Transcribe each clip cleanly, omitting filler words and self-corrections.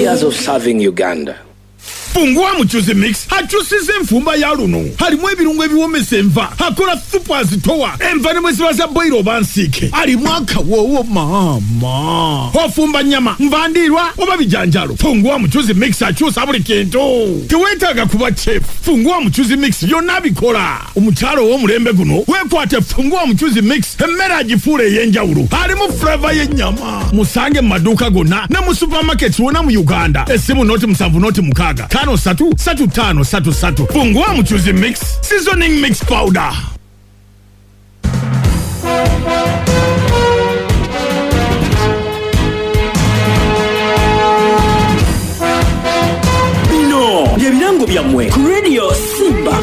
years of serving Uganda. Fungua Muchuzi Mix hachusize nfumba ya luno halimu ebirungo ebiwomesa enva hakola super zitowa enva ne mwesibaza boiro bansike halimu akawowo mama ofumba nyama mvandirwa oba bijanjalo Fungua Muchuzi Mix hachusa buli kintu tiwetaaga kuba chef Fungua Muchuzi Mix yonna bikola omukyalo w'omulembe guno wekwate Fungua Muchuzi Mix emmere agifuula ey'enjawulo halimu flavor y'ennyama musange mu maduuka gonna ne mu supermarkets wonna mu Uganda essimu noti 7 noti 6 5-3-5-3-3. Fungua Muchuzi Mix seasoning mix powder. Bino byebirango byamwe ku Radio Simba.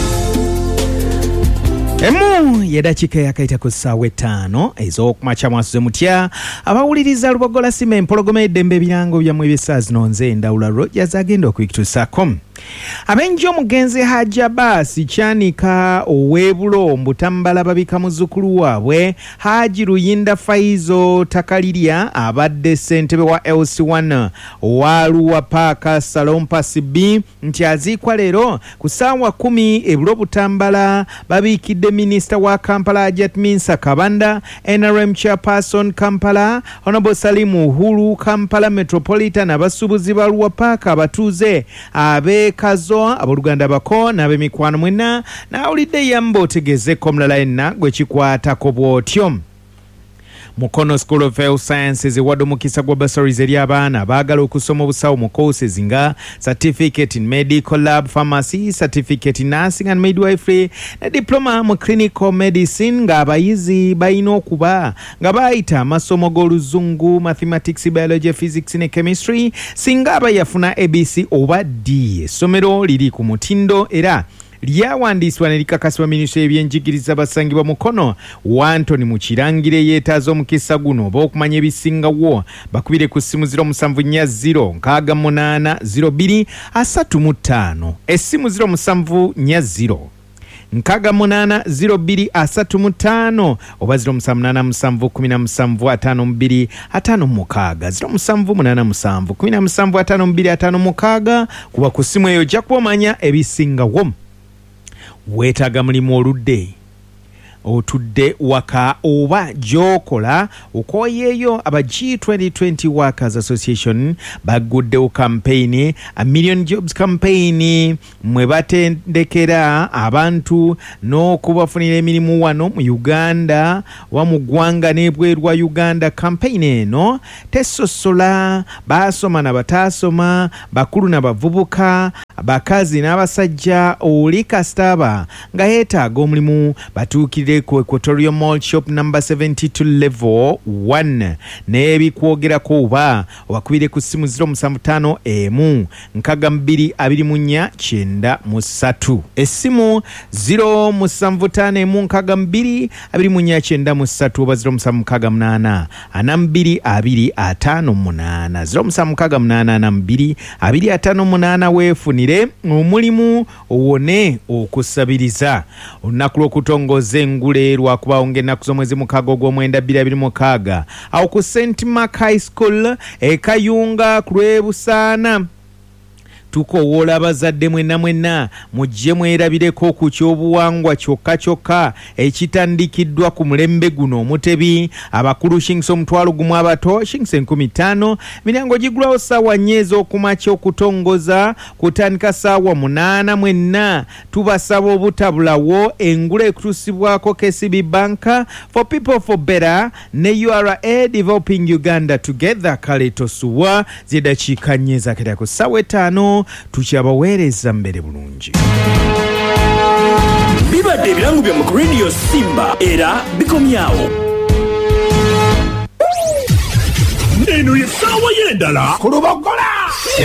Emu yedakika yakaita ku ssaawa 5 ez'okumakya mwasuze mutya abawuliriza Lubogola Sima empologoma eddembe ebirango byammwe eby'essaawa zino nze Ndawula Rogers agenda okubituusaako. Abenji omugenzi Hajji Abbas Kyanika ow'ebulo mbutambala babika muzzukulu waabwe Haji Ruyinda Faizo Takalirya abadde ssentebe wa LC1 Waluwa Paaka Salompa CB nti aziikwa leero ku ssaawa 10 ebulo butambala babiikidde minisita wa Kampala Ajat Minsa Kabanda, NRM Chairperson Kampala Honorable Salimu Uhuru, Kampala Metropolitan abasuubuzi ba Luwa Paaka abatuuze kazo aboluganda bako n'abemikwano mwenna nawulidde yamba otegezeeko omulala yenna gwe kikwatako bw'otyo. Mukono School of Health Sciences wadde omukisa gwa bursaries eri abaana abaagala okusoma obusawo mu courses nga Certificate in Medical Lab Pharmacy, Certificate in Nursing and Midwifery ne Diploma mu Clinical Medicine ng'abayizi balina okuba nga baayita amasomo g'oluzungu, Mathematics, Biology, Physics ne Chemistry singa abayafuna ABC oba D. Essomero liri ku mutindo era lyawandiisibwa ne likakasibwa minisitule y'ebyenjigiriza basangibwa Mukono wa Anthony Mukirangire yeetaaza omukisa guno oba okumanya ebisingawo bakubire ku ssimu 070 essimu 070 680-235 oba 07875-5256 kuba ku ssimu eyo ojja kubamanya ebisingawo. Weetaaga mulimu oludde otudde waka oba gyokola okoyeeyo aba G2020 Workers Association baguddewo campaign a million jobs campaign mwe batendekera abantu n'okubafunira emirimu wano mu Uganda wa mu ggwanga n'ebweru wa Uganda. Campaign eno tesosola baasoma na bataasoma, bakulu na bavubuka, bakazi n'abasajja oli kasitaba nga yeetaaga omulimu batuukirire ku Equatorial Mall Shop number 72 level 1 n'ebikwogerako oba obakubire ku ssimu 071-622-493 essimu 075-622-493 oba 076-42-58 076-42-58 weefunire omulimu owone okusabiriza. Olunaku lw'okutongoza engule lwakubawo ng'ennaku z'omwezi mukaaga ogw'omwenda 2026 awo ku St. Mark High School Kayunga ku Lwebusaana. Tukowoola abazadde mwenna mujje mwerabireko ku kyobuwangwa kyokka ekitandikiddwa ku mulembe guno omutebi abakulu shingisa omutwalo gumu abato shingisa 15,000 miryango gigulawo ssaawa 4 ez'okumakya okutongoza kutandika ssaawa 8 mwenna. Tubasaba obutabulawo engula ekutuusibwako KCB Bank for People for Better ne URA Developing Uganda Together. Kale tosuwa z'eddakiika 4 ezakera ku ssaawa 5 tukyabaweereza mbere bulungi. Bibadde ebirango bya mu Radio Simba era bikomyawo. Eno ye ssaawa y'endala ku Lubogola.